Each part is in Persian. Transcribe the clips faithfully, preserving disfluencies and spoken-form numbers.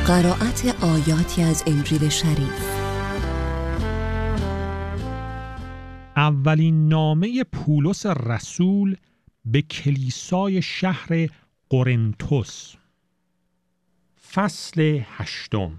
قرائت آیاتی از انجیل شریف. اولین نامه پولس رسول به کلیسای شهر قرنتس. فصل هشتم.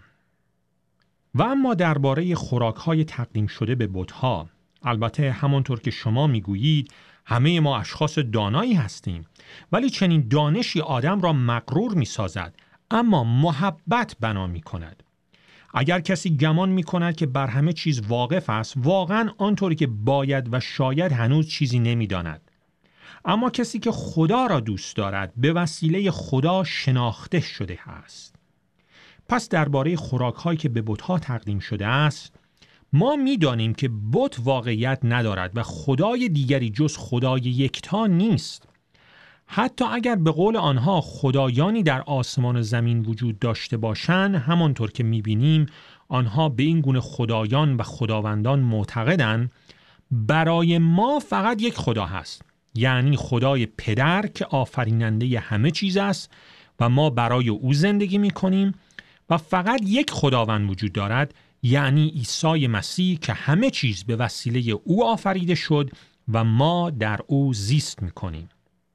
و اما درباره خوراک‌های تقدیم شده به بت‌ها، البته همانطور که شما میگویید همه ما اشخاص دانایی هستیم، ولی چنین دانشی آدم را مغرور می‌سازد، اما محبت بنا می‌کند. اگر کسی گمان می‌کند که بر همه چیز واقف است، واقعاً آنطوری که باید و شاید هنوز چیزی نمی‌داند. اما کسی که خدا را دوست دارد به وسیله خدا شناخته شده است. پس درباره خوراک‌هایی که به بت‌ها تقدیم شده است، ما می‌دانیم که بت واقعیت ندارد و خدای دیگری جز خدای یکتا نیست. حتی اگر به قول آنها خدایانی در آسمان و زمین وجود داشته باشند، همانطور که می‌بینیم آنها به این گونه خدایان و خداوندان معتقدند، برای ما فقط یک خدا هست، یعنی خدای پدر که آفریننده همه چیز است و ما برای او زندگی می‌کنیم، و فقط یک خداوند وجود دارد، یعنی عیسی مسیح که همه چیز به وسیله او آفریده شد و ما در او زیست می‌کنیم.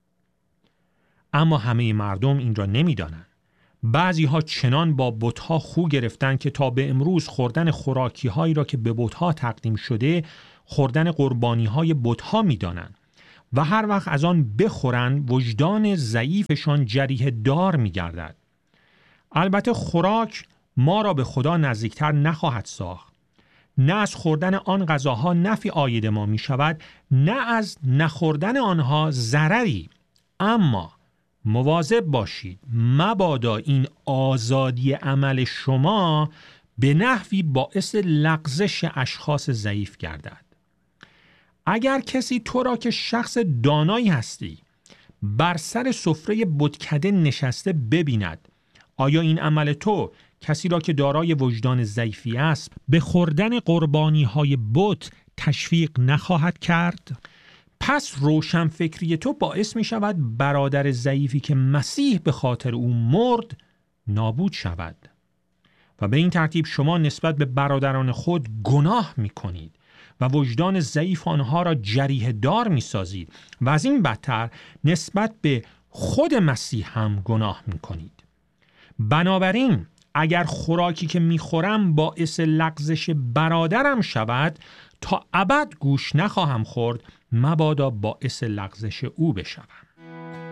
اما همه مردم این را نمی‌دانند. بعضی ها چنان با بت‌ها خو گرفتند که تا به امروز خوردن خوراکی هایی را که به بت‌ها تقدیم شده خوردن قربانی های بت‌ها می‌دانند و هر وقت از آن بخورند وجدان ضعیفشان جریحه دار می‌گردد. البته خوراک ما را به خدا نزدیکتر نخواهد ساخت. نه از خوردن آن غذاها نفعی عاید ما می شود، نه از نخوردن آنها ضرری. اما مواظب باشید مبادا این آزادی عمل شما به نحوی باعث لغزش اشخاص ضعیف گردد. اگر کسی تو را که شخص دانایی هستی بر سر سفره بتکده نشسته ببیند، آیا این عمل تو کسی را که دارای وجدان ضعیفی است به خوردن قربانی های بت تشویق نخواهد کرد؟ پس روشن فکری تو باعث می شود برادر ضعیفی که مسیح به خاطر او مرد نابود شود و به این ترتیب شما نسبت به برادران خود گناه می کنید و وجدان ضعیف آنها را جریحه دار می سازید و از این بدتر نسبت به خود مسیح هم گناه می کنید. بنابراین اگر خوراکی که میخورم باعث لغزش برادرم شود، تا ابد گوش نخواهم خورد، مبادا باعث لغزش او بشوم.